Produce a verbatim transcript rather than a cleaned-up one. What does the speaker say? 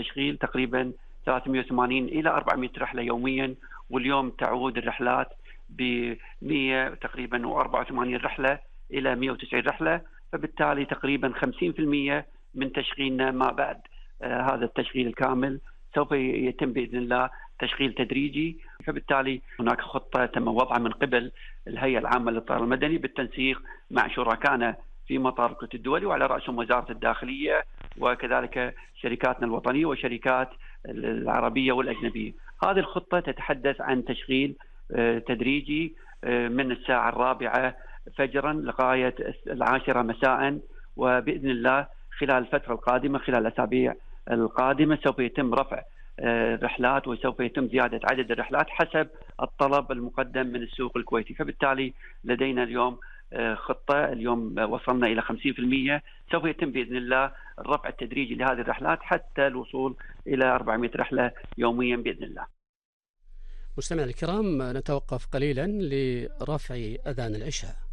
تشغيل تقريبا ثلاثمئة وثمانين إلى أربعمئة رحلة يوميا، واليوم تعود الرحلات ب مئة تقريبا وأربعة وثمانين رحلة إلى مئة وتسعين رحلة، فبالتالي تقريبا خمسين بالمئة من تشغيلنا ما بعد آه هذا التشغيل الكامل سوف يتم بإذن الله تشغيل تدريجي. فبالتالي هناك خطة تم وضعها من قبل الهيئة العامة للطيران المدني بالتنسيق مع شركائنا في مطار الكويت الدولي، وعلى رأسهم وزارة الداخلية وكذلك شركاتنا الوطنية وشركات العربية والأجنبية. هذه الخطة تتحدث عن تشغيل تدريجي من الساعة الرابعة فجرا لغاية العاشرة مساء، وبإذن الله خلال الفترة القادمة خلال الأسابيع القادمة سوف يتم رفع رحلات وسوف يتم زيادة عدد الرحلات حسب الطلب المقدم من السوق الكويتي. فبالتالي لدينا اليوم خطة، اليوم وصلنا إلى خمسين بالمئة، سوف يتم بإذن الله الرفع التدريجي لهذه الرحلات حتى الوصول إلى أربعمئة رحلة يوميا بإذن الله. مستمعينا الكرام، نتوقف قليلا لرفع أذان العشاء.